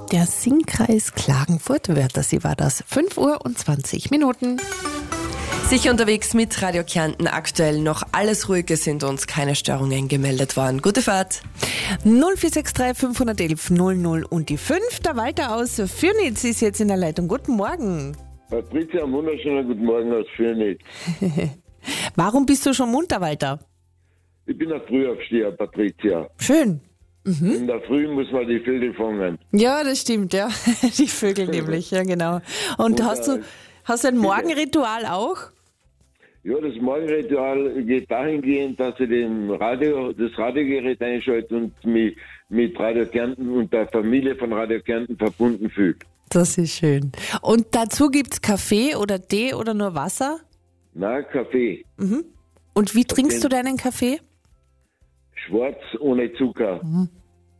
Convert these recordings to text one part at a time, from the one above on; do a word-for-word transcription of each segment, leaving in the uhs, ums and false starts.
Der Singkreis Klagenfurt, Wörthersee war das. fünf Uhr und zwanzig Minuten. Sicher unterwegs mit Radio Kärnten. Aktuell noch alles ruhig, es sind uns keine Störungen gemeldet worden. Gute Fahrt. null vier sechs drei fünf eins eins null null und die fünf. Der Walter aus Fürnitz ist jetzt in der Leitung. Guten Morgen. Patricia, einen wunderschönen guten Morgen aus Fürnitz. Warum bist du schon munter, Walter? Ich bin ein Frühaufsteher, Patricia. Schön. Mhm. In der Früh muss man die Vögel fangen. Ja, das stimmt, ja. Die Vögel nämlich, ja genau. Und, Und hast du hast du ein Morgenritual auch? Ja, das Morgenritual geht dahingehend, dass ich den Radio, das Radiogerät einschalte und mich mit Radio Kärnten und der Familie von Radio Kärnten verbunden fühle. Das ist schön. Und dazu gibt es Kaffee oder Tee oder nur Wasser? Nein, Kaffee. Mhm. Und wie trinkst du deinen Kaffee? Schwarz ohne Zucker. Mhm.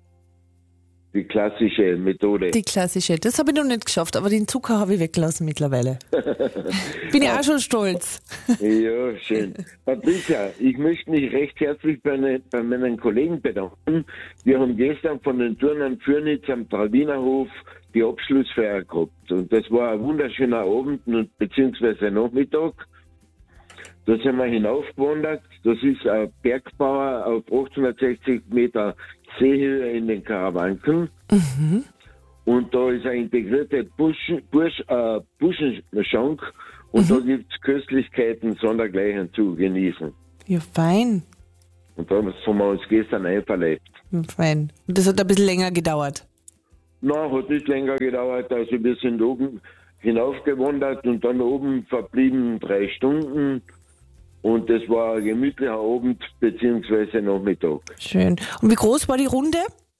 Die klassische Methode. Die klassische. Das habe ich noch nicht geschafft, aber den Zucker habe ich weggelassen mittlerweile. Bin ich auch schon stolz. Ja, schön. Patricia, ich möchte mich recht herzlich bei, ne, bei meinen Kollegen bedanken. Wir haben gestern von den Turnern Fürnitz am Traubinerhof die Abschlussfeier gehabt. Und das war ein wunderschöner Abend und beziehungsweise Nachmittag. Da sind wir hinaufgewandert. Das ist ein Bergbauer auf achthundertsechzig Meter Seehöhe in den Karawanken. Mhm. Und da ist ein integrierter Buschen, Bursch, äh, Buschenschank. Und mhm. da gibt es Köstlichkeiten sondergleichen zu genießen. Ja, fein. Und da haben wir uns gestern einverlebt. Ja, fein. Und das hat ein bisschen länger gedauert? Nein, hat nicht länger gedauert. Also wir sind oben hinaufgewandert und dann oben verblieben drei Stunden. Und das war ein gemütlicher Abend bzw. Nachmittag. Schön. Und wie groß war die Runde?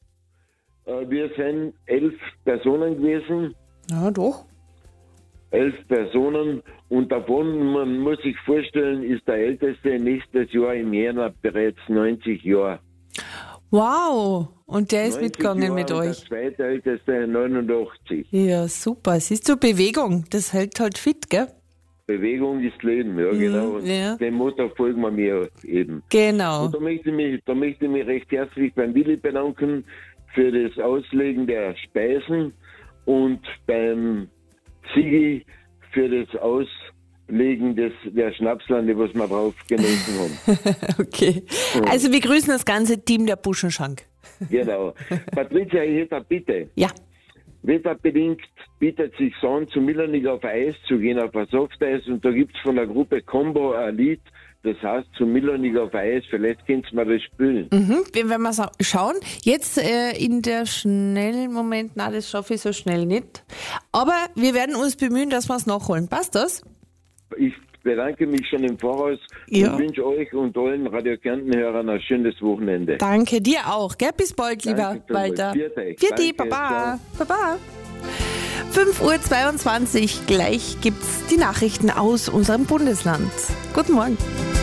Äh, wir sind elf Personen gewesen. Ja, doch. Elf Personen. Und davon, man muss sich vorstellen, ist der Älteste nächstes Jahr im Jänner bereits neunzig Jahre. Wow. Und der ist mitgegangen Jahre mit euch? Der zweitälteste neunundachtzig. Ja, super. Siehst du, Bewegung, das hält halt fit, gell? Bewegung ist Leben, ja, genau. Mm, ja. Dem Motto folgen wir mir eben. Genau. Und da möchte ich mich, da möchte ich mich recht herzlich beim Willi bedanken für das Auslegen der Speisen und beim Sigi für das Auslegen des, der Schnapslande, was wir drauf genossen haben. Okay. Also wir grüßen das ganze Team der Buschenschank. Genau. Patricia, ich hätte eine Bitte. Ja. Wetterbedingt bietet sich an, zu Millernig auf Eis zu gehen, auf ein Softeis. Und da gibt es von der Gruppe Combo ein Lied, das heißt zu Millernig auf Eis. Vielleicht könnt ihr mal das spielen. Mhm, wenn wir mal schauen. Jetzt äh, in der schnellen Moment, na, das schaffe ich so schnell nicht. Aber wir werden uns bemühen, dass wir es nachholen. Passt das? Ich bedanke mich schon im Voraus ja. und wünsche euch und allen Radio Kärnten-Hörern ein schönes Wochenende. Danke dir auch. Gell? Bis bald, lieber Walter. Vierte, Baba. Baba. fünf Uhr zweiundzwanzig. Gleich gibt's die Nachrichten aus unserem Bundesland. Guten Morgen.